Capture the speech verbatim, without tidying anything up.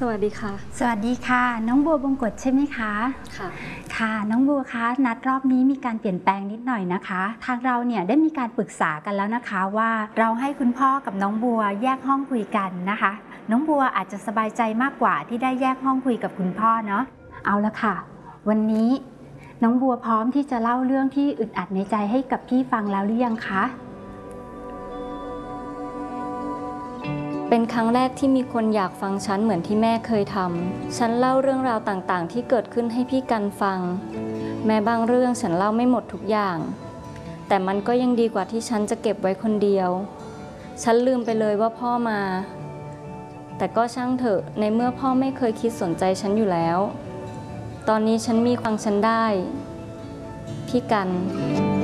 สวัสดีค่ะสวัสดีค่ะน้องบัวบงกฎใช่ไหมคะค่ะค่ะน้องบัวคะนัดรอบนี้มีการเปลี่ยนแปลงนิดหน่อยนะคะทางเราเนี่ยได้มีการปรึกษากันแล้วนะคะว่าเราให้คุณพ่อกับน้องบัวแยกห้องคุยกันนะคะน้องบัวอาจจะสบายใจมากกว่าที่ได้แยกห้องคุยกับคุณพ่อเนาะเอาละค่ะวันนี้น้องบัวพร้อมที่จะเล่าเรื่องที่อึดอัดในใจให้กับพี่ฟังแล้วหรือยังคะเป็นครั้งแรกที่มีคนอยากฟังฉันเหมือนที่แม่เคยทำฉันเล่าเรื่องราวต่างๆที่เกิดขึ้นให้พี่กันฟังแม้บางเรื่องฉันเล่าไม่หมดทุกอย่างแต่มันก็ยังดีกว่าที่ฉันจะเก็บไว้คนเดียวฉันลืมไปเลยว่าพ่อมาแต่ก็ช่างเถอะในเมื่อพ่อไม่เคยคิดสนใจฉันอยู่แล้วตอนนี้ฉันมีฟังฉันได้พี่กัน